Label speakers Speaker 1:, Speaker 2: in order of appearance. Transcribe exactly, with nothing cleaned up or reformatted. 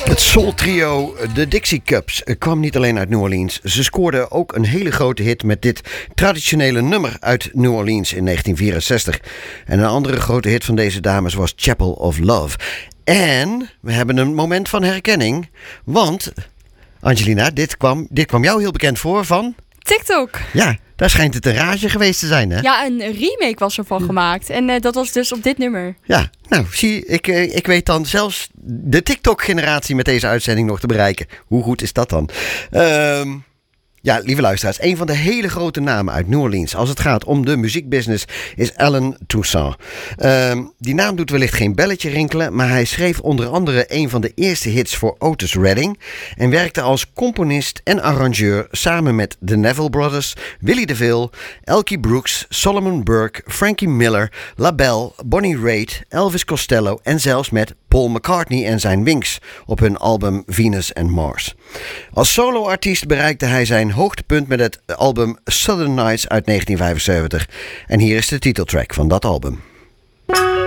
Speaker 1: Het soul trio de Dixie Cups kwam niet alleen uit New Orleans. Ze scoorden ook een hele grote hit met dit traditionele nummer uit New Orleans in negentien vierenzestig. En een andere grote hit van deze dames was Chapel of Love. En we hebben een moment van herkenning. Want, Angelina, dit kwam, dit kwam jou heel bekend voor van...
Speaker 2: TikTok.
Speaker 1: Ja, daar schijnt het een rage geweest te zijn, hè?
Speaker 2: Ja, een remake was ervan ja. gemaakt. En uh, dat was dus op dit nummer.
Speaker 1: Ja, nou, zie, ik, uh, ik weet dan zelfs de TikTok-generatie met deze uitzending nog te bereiken. Hoe goed is dat dan? Ehm... Uh, Ja, lieve luisteraars, een van de hele grote namen uit New Orleans als het gaat om de muziekbusiness is Allen Toussaint. Uh, die naam doet wellicht geen belletje rinkelen, maar hij schreef onder andere een van de eerste hits voor Otis Redding en werkte als componist en arrangeur samen met de Neville Brothers, Willie DeVille, Elkie Brooks, Solomon Burke, Frankie Miller, LaBelle, Bonnie Raitt, Elvis Costello en zelfs met Paul McCartney en zijn Wings op hun album Venus and Mars. Als soloartiest bereikte hij zijn hoogtepunt met het album Southern Nights uit negentien vijfenzeventig. En hier is de titeltrack van dat album.